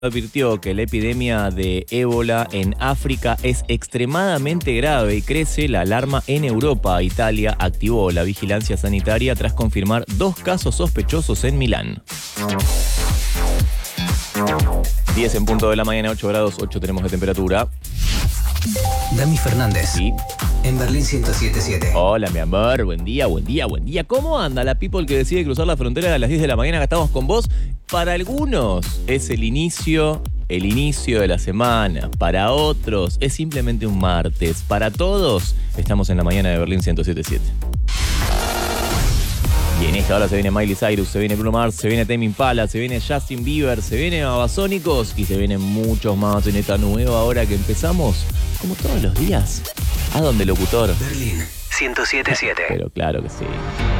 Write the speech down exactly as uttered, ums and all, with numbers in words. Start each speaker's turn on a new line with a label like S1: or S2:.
S1: Advirtió que la epidemia de ébola en África es extremadamente grave y crece la alarma en Europa. Italia activó la vigilancia sanitaria tras confirmar dos casos sospechosos en Milán. diez en punto de la mañana, ocho grados, ocho tenemos de temperatura.
S2: Dami Fernández.
S1: Sí.
S2: En Berlín ciento siete punto siete.
S1: Hola, mi amor. Buen día, buen día, buen día. ¿Cómo anda la people que decide cruzar la frontera a las diez de la mañana? Acá estamos con vos. Para algunos es el inicio, el inicio de la semana. Para otros es simplemente un martes. Para todos estamos en la mañana de Berlín ciento siete punto siete. Y en esta hora se viene Miley Cyrus, se viene Bruno Mars, se viene Tame Impala, se viene Justin Bieber, se viene Babasónicos y se vienen muchos más en esta nueva hora que empezamos, como todos los días. ¿A dónde, locutor?
S2: Berlín ciento siete punto siete.
S1: Pero claro que sí.